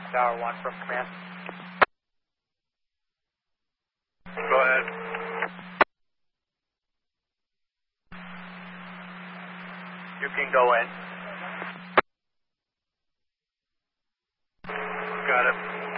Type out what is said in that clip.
Tower 1 from command. Go ahead. You can go in. Got it.